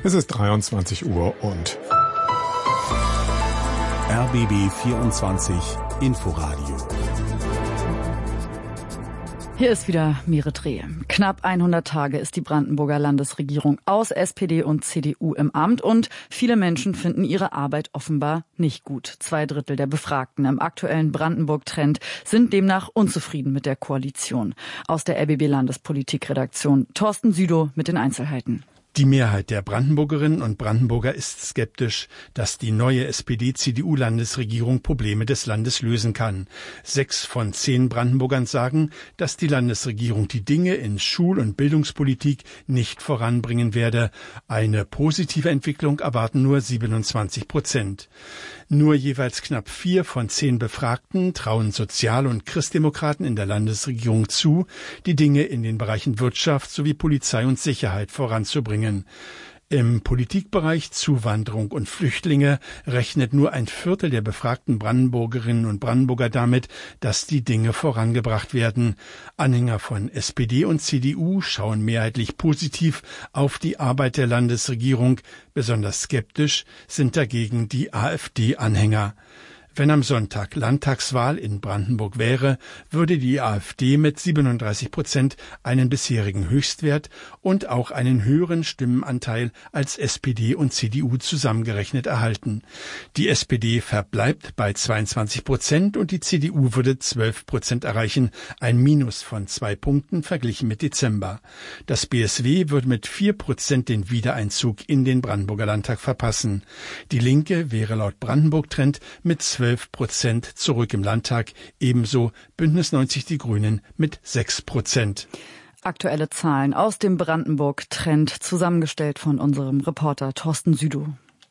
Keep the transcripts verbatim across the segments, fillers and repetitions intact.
Es ist dreiundzwanzig Uhr und R B B vierundzwanzig Inforadio. Hier ist wieder Mire Dreh. Knapp hundert Tage ist die Brandenburger Landesregierung aus S P D und C D U im Amt und viele Menschen finden ihre Arbeit offenbar nicht gut. Zwei Drittel der Befragten im aktuellen Brandenburg-Trend sind demnach unzufrieden mit der Koalition. Aus der R B B Landespolitikredaktion Thorsten Südow mit den Einzelheiten. Die Mehrheit der Brandenburgerinnen und Brandenburger ist skeptisch, dass die neue S P D C D U-Landesregierung Probleme des Landes lösen kann. Sechs von zehn Brandenburgern sagen, dass die Landesregierung die Dinge in Schul- und Bildungspolitik nicht voranbringen werde. Eine positive Entwicklung erwarten nur siebenundzwanzig Prozent. Nur jeweils knapp vier von zehn Befragten trauen Sozial- und Christdemokraten in der Landesregierung zu, die Dinge in den Bereichen Wirtschaft sowie Polizei und Sicherheit voranzubringen. Im Politikbereich Zuwanderung und Flüchtlinge rechnet nur ein Viertel der befragten Brandenburgerinnen und Brandenburger damit, dass die Dinge vorangebracht werden. Anhänger von S P D und C D U schauen mehrheitlich positiv auf die Arbeit der Landesregierung. Besonders skeptisch sind dagegen die AfD-Anhänger. Wenn am Sonntag Landtagswahl in Brandenburg wäre, würde die AfD mit siebenunddreißig Prozent einen bisherigen Höchstwert und auch einen höheren Stimmenanteil als S P D und C D U zusammengerechnet erhalten. Die S P D verbleibt bei zweiundzwanzig Prozent und die C D U würde zwölf Prozent erreichen, ein Minus von zwei Punkten verglichen mit Dezember. Das B S W würde mit vier Prozent den Wiedereinzug in den Brandenburger Landtag verpassen. Die Linke wäre laut Brandenburg-Trend mit zwölf Prozent zurück im Landtag, ebenso Bündnis neunzig Die Grünen mit sechs Prozent. Aktuelle Zahlen aus dem Brandenburg-Trend, zusammengestellt von unserem Reporter Thorsten Südow.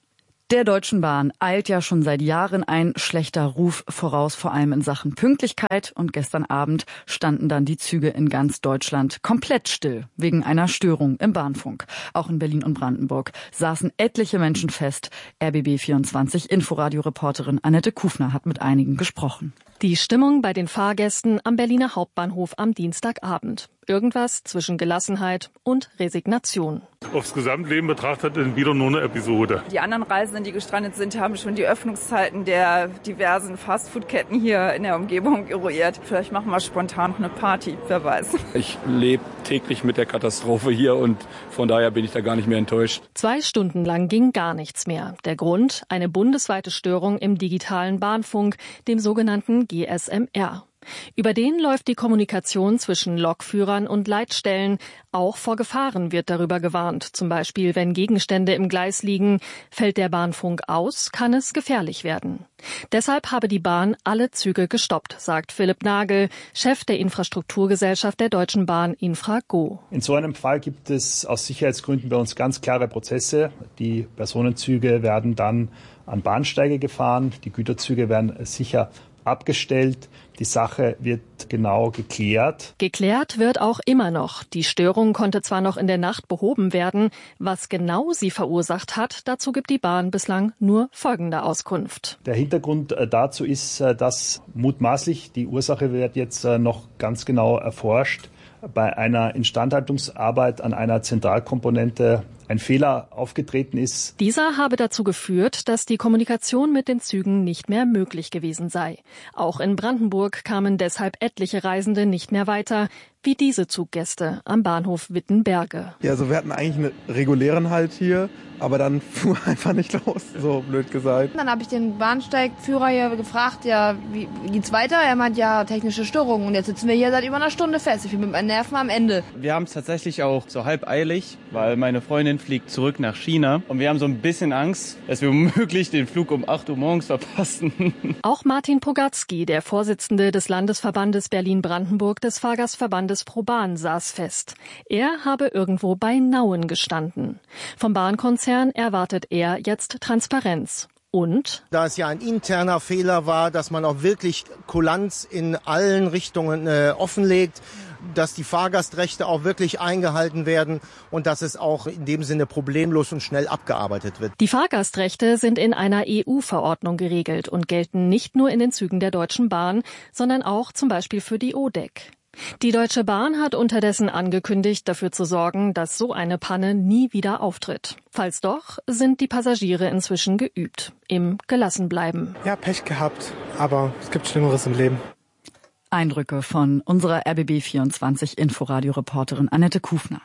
Der Deutschen Bahn eilt ja schon seit Jahren ein schlechter Ruf voraus, vor allem in Sachen Pünktlichkeit. Und gestern Abend standen dann die Züge in ganz Deutschland komplett still, wegen einer Störung im Bahnfunk. Auch in Berlin und Brandenburg saßen etliche Menschen fest. R B B vierundzwanzig Inforadio-Reporterin Annette Kufner hat mit einigen gesprochen. Die Stimmung bei den Fahrgästen am Berliner Hauptbahnhof am Dienstagabend. Irgendwas zwischen Gelassenheit und Resignation. Aufs Gesamtleben betrachtet ist wieder nur eine Episode. Die anderen Reisenden, die gestrandet sind, haben schon die Öffnungszeiten der diversen Fastfood-Ketten hier in der Umgebung eruiert. Vielleicht machen wir spontan noch eine Party, wer weiß. Ich lebe täglich mit der Katastrophe hier und von daher bin ich da gar nicht mehr enttäuscht. Zwei Stunden lang ging gar nichts mehr. Der Grund? Eine bundesweite Störung im digitalen Bahnfunk, dem sogenannten G S M R. Über den läuft die Kommunikation zwischen Lokführern und Leitstellen. Auch vor Gefahren wird darüber gewarnt. Zum Beispiel, wenn Gegenstände im Gleis liegen. Fällt der Bahnfunk aus, kann es gefährlich werden. Deshalb habe die Bahn alle Züge gestoppt, sagt Philipp Nagel, Chef der Infrastrukturgesellschaft der Deutschen Bahn Infrago. In so einem Fall gibt es aus Sicherheitsgründen bei uns ganz klare Prozesse. Die Personenzüge werden dann an Bahnsteige gefahren, die Güterzüge werden sicher abgestellt. Die Sache wird genau geklärt. Geklärt wird auch immer noch. Die Störung konnte zwar noch in der Nacht behoben werden. Was genau sie verursacht hat, dazu gibt die Bahn bislang nur folgende Auskunft. Der Hintergrund dazu ist, dass mutmaßlich, die Ursache wird jetzt noch ganz genau erforscht, bei einer Instandhaltungsarbeit an einer Zentralkomponente ein Fehler aufgetreten ist. Dieser habe dazu geführt, dass die Kommunikation mit den Zügen nicht mehr möglich gewesen sei. Auch in Brandenburg kamen deshalb etliche Reisende nicht mehr weiter, wie diese Zuggäste am Bahnhof Wittenberge. Ja, also wir hatten eigentlich einen regulären Halt hier, aber dann fuhr einfach nicht los, so blöd gesagt. Dann habe ich den Bahnsteigführer hier gefragt, ja, wie geht's weiter? Er meint, ja, technische Störungen. Und jetzt sitzen wir hier seit über einer Stunde fest. Ich bin mit meinen Nerven am Ende. Wir haben es tatsächlich auch so halb eilig, weil meine Freundin fliegt zurück nach China. Und wir haben so ein bisschen Angst, dass wir womöglich den Flug um acht Uhr morgens verpassen. Auch Martin Pogatzky, der Vorsitzende des Landesverbandes Berlin-Brandenburg des Fahrgastverbandes ProBahn, saß fest. Er habe irgendwo bei Nauen gestanden. Vom Bahnkonzern erwartet er jetzt Transparenz. Und? Da es ja ein interner Fehler war, dass man auch wirklich Kulanz in allen Richtungen äh, offenlegt, dass die Fahrgastrechte auch wirklich eingehalten werden und dass es auch in dem Sinne problemlos und schnell abgearbeitet wird. Die Fahrgastrechte sind in einer E U-Verordnung geregelt und gelten nicht nur in den Zügen der Deutschen Bahn, sondern auch zum Beispiel für die O D E C. Die Deutsche Bahn hat unterdessen angekündigt, dafür zu sorgen, dass so eine Panne nie wieder auftritt. Falls doch, sind die Passagiere inzwischen geübt im Gelassenbleiben. Ja, Pech gehabt, aber es gibt Schlimmeres im Leben. Eindrücke von unserer R B B vierundzwanzig Inforadio-Reporterin Annette Kufner.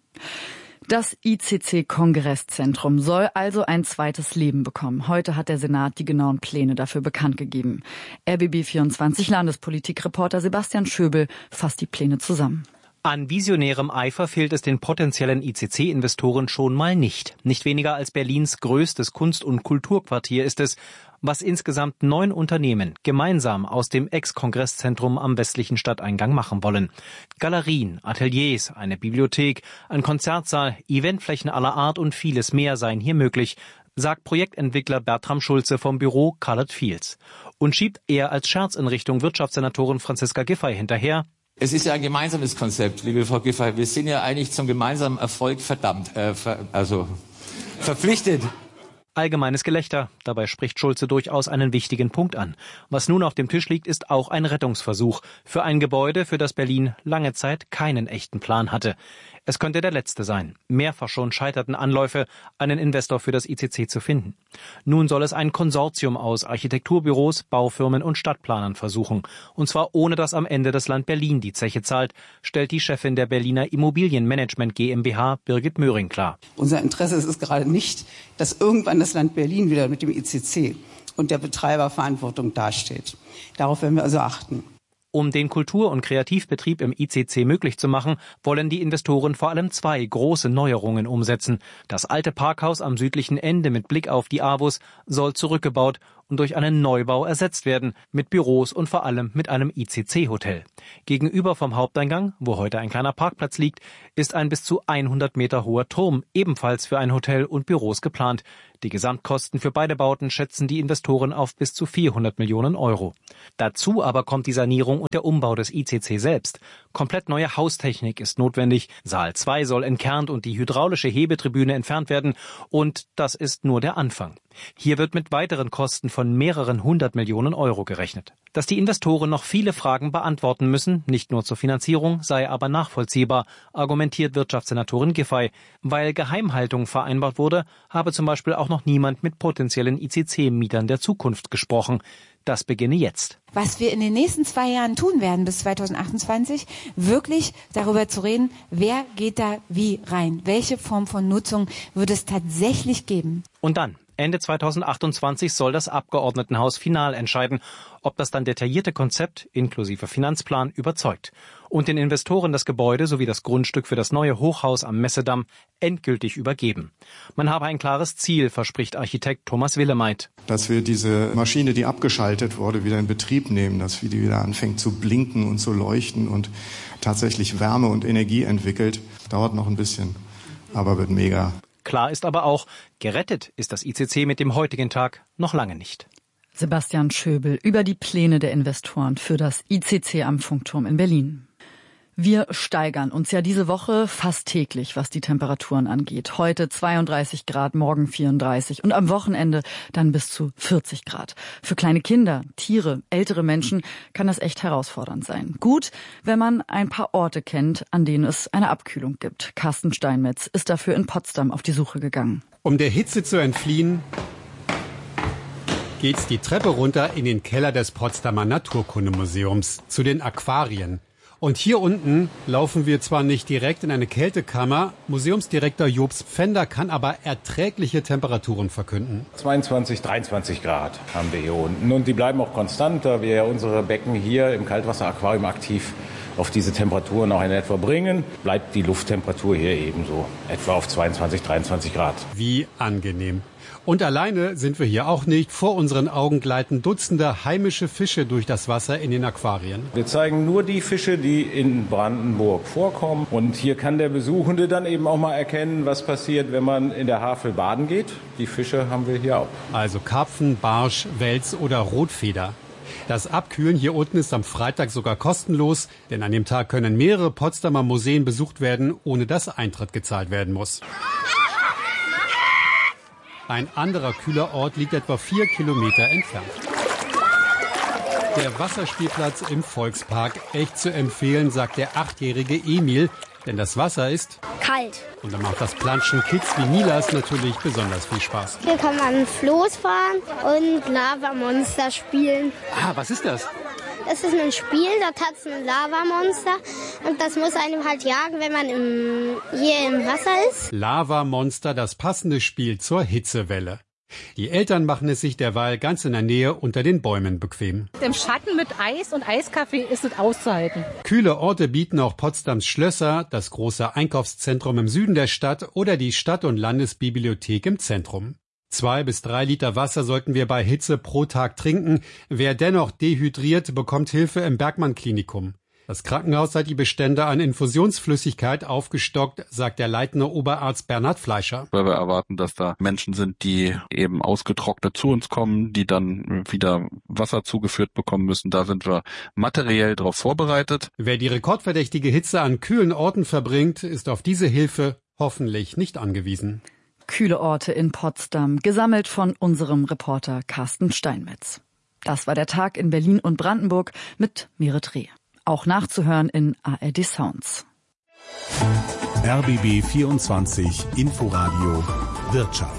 Das I C C-Kongresszentrum soll also ein zweites Leben bekommen. Heute hat der Senat die genauen Pläne dafür bekannt gegeben. R B B vierundzwanzig Landespolitik-Reporter Sebastian Schöbel fasst die Pläne zusammen. An visionärem Eifer fehlt es den potenziellen I C C-Investoren schon mal nicht. Nicht weniger als Berlins größtes Kunst- und Kulturquartier ist es, was insgesamt neun Unternehmen gemeinsam aus dem Ex-Kongresszentrum am westlichen Stadteingang machen wollen. Galerien, Ateliers, eine Bibliothek, ein Konzertsaal, Eventflächen aller Art und vieles mehr seien hier möglich, sagt Projektentwickler Bertram Schulze vom Büro Colored Fields. Und schiebt er als Scherz in Richtung Wirtschaftssenatorin Franziska Giffey hinterher: Es ist ja ein gemeinsames Konzept, liebe Frau Giffey. Wir sind ja eigentlich zum gemeinsamen Erfolg verdammt, äh, ver, also verpflichtet. Allgemeines Gelächter. Dabei spricht Schulze durchaus einen wichtigen Punkt an. Was nun auf dem Tisch liegt, ist auch ein Rettungsversuch für ein Gebäude, für das Berlin lange Zeit keinen echten Plan hatte. Es könnte der letzte sein. Mehrfach schon scheiterten Anläufe, einen Investor für das I C C zu finden. Nun soll es ein Konsortium aus Architekturbüros, Baufirmen und Stadtplanern versuchen. Und zwar ohne, dass am Ende das Land Berlin die Zeche zahlt, stellt die Chefin der Berliner Immobilienmanagement GmbH, Birgit Möhring, klar. Unser Interesse ist es gerade nicht, dass irgendwann das Land Berlin wieder mit dem I C C und der Betreiberverantwortung dasteht. Darauf werden wir also achten. Um den Kultur- und Kreativbetrieb im I C C möglich zu machen, wollen die Investoren vor allem zwei große Neuerungen umsetzen. Das alte Parkhaus am südlichen Ende mit Blick auf die Avus soll zurückgebaut und durch einen Neubau ersetzt werden, mit Büros und vor allem mit einem I C C-Hotel. Gegenüber vom Haupteingang, wo heute ein kleiner Parkplatz liegt, ist ein bis zu hundert Meter hoher Turm, ebenfalls für ein Hotel und Büros geplant. Die Gesamtkosten für beide Bauten schätzen die Investoren auf bis zu vierhundert Millionen Euro. Dazu aber kommt die Sanierung und der Umbau des I C C selbst. Komplett neue Haustechnik ist notwendig. Saal zwei soll entkernt und die hydraulische Hebetribüne entfernt werden. Und das ist nur der Anfang. Hier wird mit weiteren Kosten von mehreren hundert Millionen Euro gerechnet. Dass die Investoren noch viele Fragen beantworten müssen, nicht nur zur Finanzierung, sei aber nachvollziehbar, argumentiert Wirtschaftssenatorin Giffey. Weil Geheimhaltung vereinbart wurde, habe zum Beispiel auch noch niemand mit potenziellen I C C-Mietern der Zukunft gesprochen. Das beginne jetzt. Was wir in den nächsten zwei Jahren tun werden, bis zweitausendachtundzwanzig, wirklich darüber zu reden, wer geht da wie rein? Welche Form von Nutzung wird es tatsächlich geben? Und dann, Ende zweitausendachtundzwanzig, soll das Abgeordnetenhaus final entscheiden, ob das dann detaillierte Konzept inklusive Finanzplan überzeugt und den Investoren das Gebäude sowie das Grundstück für das neue Hochhaus am Messedamm endgültig übergeben. Man habe ein klares Ziel, verspricht Architekt Thomas Willemeit. Dass wir diese Maschine, die abgeschaltet wurde, wieder in Betrieb nehmen, dass die wieder anfängt zu blinken und zu leuchten und tatsächlich Wärme und Energie entwickelt. Dauert noch ein bisschen, aber wird mega. Klar ist aber auch, gerettet ist das I C C mit dem heutigen Tag noch lange nicht. Sebastian Schöbel über die Pläne der Investoren für das I C C am Funkturm in Berlin. Wir steigern uns ja diese Woche fast täglich, was die Temperaturen angeht. Heute zweiunddreißig Grad, morgen vierunddreißig und am Wochenende dann bis zu vierzig Grad. Für kleine Kinder, Tiere, ältere Menschen kann das echt herausfordernd sein. Gut, wenn man ein paar Orte kennt, an denen es eine Abkühlung gibt. Carsten Steinmetz ist dafür in Potsdam auf die Suche gegangen. Um der Hitze zu entfliehen, geht's die Treppe runter in den Keller des Potsdamer Naturkundemuseums zu den Aquarien. Und hier unten laufen wir zwar nicht direkt in eine Kältekammer, Museumsdirektor Jobst Pfänder kann aber erträgliche Temperaturen verkünden. zweiundzwanzig, dreiundzwanzig Grad haben wir hier unten und die bleiben auch konstant, da wir ja unsere Becken hier im Kaltwasseraquarium aktiv auf diese Temperaturen auch in etwa bringen, bleibt die Lufttemperatur hier ebenso etwa auf zweiundzwanzig, dreiundzwanzig Grad. Wie angenehm. Und alleine sind wir hier auch nicht. Vor unseren Augen gleiten Dutzende heimische Fische durch das Wasser in den Aquarien. Wir zeigen nur die Fische, die in Brandenburg vorkommen. Und hier kann der Besuchende dann eben auch mal erkennen, was passiert, wenn man in der Havel baden geht. Die Fische haben wir hier auch. Also Karpfen, Barsch, Wels oder Rotfeder. Das Abkühlen hier unten ist am Freitag sogar kostenlos, denn an dem Tag können mehrere Potsdamer Museen besucht werden, ohne dass Eintritt gezahlt werden muss. Ein anderer kühler Ort liegt etwa vier Kilometer entfernt. Der Wasserspielplatz im Volkspark. Echt zu empfehlen, sagt der achtjährige Emil. Denn das Wasser ist kalt. Und dann macht das Planschen Kids wie Milas natürlich besonders viel Spaß. Hier kann man Floß fahren und Lavamonster spielen. Ah, was ist das? Das ist ein Spiel, da tanzt ein Lavamonster und das muss einem halt jagen, wenn man im, hier im Wasser ist. Lavamonster, das passende Spiel zur Hitzewelle. Die Eltern machen es sich derweil ganz in der Nähe unter den Bäumen bequem. Im Schatten mit Eis und Eiskaffee ist es auszuhalten. Kühle Orte bieten auch Potsdams Schlösser, das große Einkaufszentrum im Süden der Stadt oder die Stadt- und Landesbibliothek im Zentrum. Zwei bis drei Liter Wasser sollten wir bei Hitze pro Tag trinken. Wer dennoch dehydriert, bekommt Hilfe im Bergmann-Klinikum. Das Krankenhaus hat die Bestände an Infusionsflüssigkeit aufgestockt, sagt der leitende Oberarzt Bernhard Fleischer. Weil wir erwarten, dass da Menschen sind, die eben ausgetrocknet zu uns kommen, die dann wieder Wasser zugeführt bekommen müssen. Da sind wir materiell darauf vorbereitet. Wer die rekordverdächtige Hitze an kühlen Orten verbringt, ist auf diese Hilfe hoffentlich nicht angewiesen. Kühle Orte in Potsdam, gesammelt von unserem Reporter Carsten Steinmetz. Das war der Tag in Berlin und Brandenburg mit Merit Reh. Auch nachzuhören in A R D Sounds. R B B vierundzwanzig Inforadio Wirtschaft.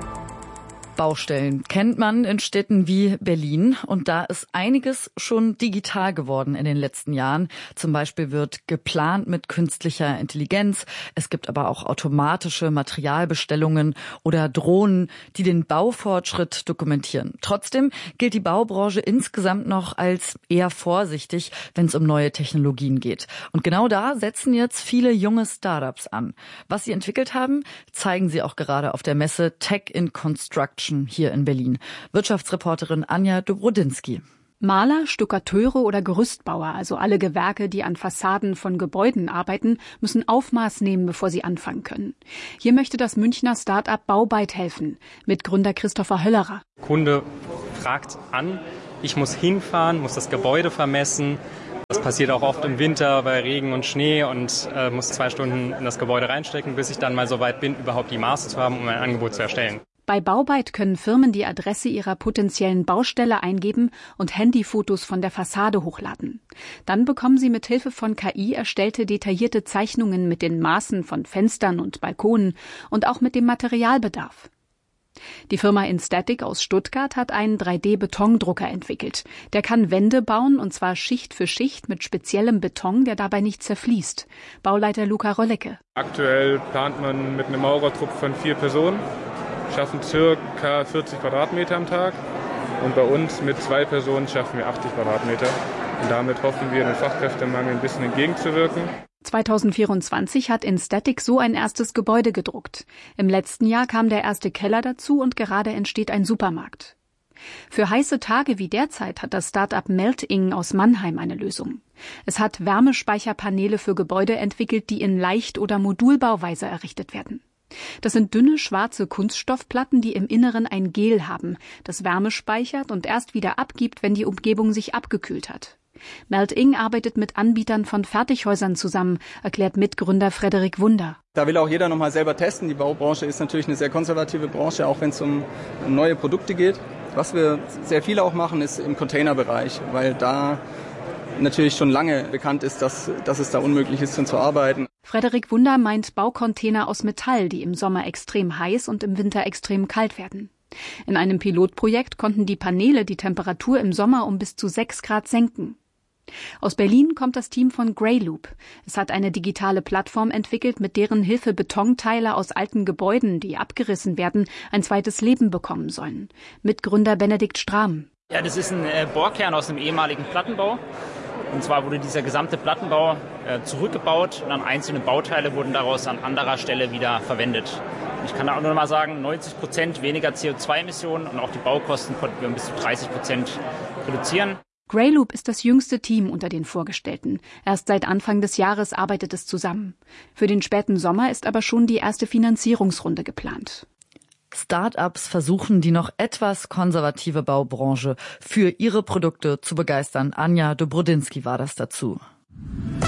Baustellen kennt man in Städten wie Berlin und da ist einiges schon digital geworden in den letzten Jahren. Zum Beispiel wird geplant mit künstlicher Intelligenz. Es gibt aber auch automatische Materialbestellungen oder Drohnen, die den Baufortschritt dokumentieren. Trotzdem gilt die Baubranche insgesamt noch als eher vorsichtig, wenn es um neue Technologien geht. Und genau da setzen jetzt viele junge Startups an. Was sie entwickelt haben, zeigen sie auch gerade auf der Messe Tech in Construction hier in Berlin. Wirtschaftsreporterin Anja Dobrodinsky. Maler, Stuckateure oder Gerüstbauer, also alle Gewerke, die an Fassaden von Gebäuden arbeiten, müssen Aufmaß nehmen, bevor sie anfangen können. Hier möchte das Münchner Start-up Baubyte helfen, mit Gründer Christopher Höllerer. Kunde fragt an, ich muss hinfahren, muss das Gebäude vermessen. Das passiert auch oft im Winter bei Regen und Schnee und äh, muss zwei Stunden in das Gebäude reinstecken, bis ich dann mal so weit bin, überhaupt die Maße zu haben, um ein Angebot zu erstellen. Bei Baubyte können Firmen die Adresse ihrer potenziellen Baustelle eingeben und Handyfotos von der Fassade hochladen. Dann bekommen sie mit Hilfe von K I erstellte detaillierte Zeichnungen mit den Maßen von Fenstern und Balkonen und auch mit dem Materialbedarf. Die Firma Instatic aus Stuttgart hat einen drei D Betondrucker entwickelt. Der kann Wände bauen, und zwar Schicht für Schicht mit speziellem Beton, der dabei nicht zerfließt. Bauleiter Luca Rollecke. Aktuell plant man mit einem Maurertrupp von vier Personen, schaffen circa vierzig Quadratmeter am Tag. Und bei uns mit zwei Personen schaffen wir achtzig Quadratmeter. Und damit hoffen wir, den Fachkräftemangel ein bisschen entgegenzuwirken. zweitausendvierundzwanzig hat Instatic so ein erstes Gebäude gedruckt. Im letzten Jahr kam der erste Keller dazu und gerade entsteht ein Supermarkt. Für heiße Tage wie derzeit hat das Start-up Melting aus Mannheim eine Lösung. Es hat Wärmespeicherpaneele für Gebäude entwickelt, die in Leicht- oder Modulbauweise errichtet werden. Das sind dünne, schwarze Kunststoffplatten, die im Inneren ein Gel haben, das Wärme speichert und erst wieder abgibt, wenn die Umgebung sich abgekühlt hat. Melting arbeitet mit Anbietern von Fertighäusern zusammen, erklärt Mitgründer Frederik Wunder. Da will auch jeder noch mal selber testen. Die Baubranche ist natürlich eine sehr konservative Branche, auch wenn es um, um neue Produkte geht. Was wir sehr viele auch machen, ist im Containerbereich, weil da natürlich schon lange bekannt ist, dass, dass es da unmöglich ist, zu arbeiten. Frederik Wunder meint Baucontainer aus Metall, die im Sommer extrem heiß und im Winter extrem kalt werden. In einem Pilotprojekt konnten die Paneele die Temperatur im Sommer um bis zu sechs Grad senken. Aus Berlin kommt das Team von Greyloop. Es hat eine digitale Plattform entwickelt, mit deren Hilfe Betonteile aus alten Gebäuden, die abgerissen werden, ein zweites Leben bekommen sollen. Mitgründer Benedikt Strahm. Ja, das ist ein äh, Bohrkern aus dem ehemaligen Plattenbau. Und zwar wurde dieser gesamte Plattenbau äh, zurückgebaut und dann einzelne Bauteile wurden daraus an anderer Stelle wieder verwendet. Ich kann da auch nur mal sagen, neunzig Prozent weniger C O zwei Emissionen und auch die Baukosten konnten wir um bis zu dreißig Prozent reduzieren. Greyloop ist das jüngste Team unter den Vorgestellten. Erst seit Anfang des Jahres arbeitet es zusammen. Für den späten Sommer ist aber schon die erste Finanzierungsrunde geplant. Start-ups versuchen, die noch etwas konservative Baubranche für ihre Produkte zu begeistern. Anja Dobrodinsky war das dazu.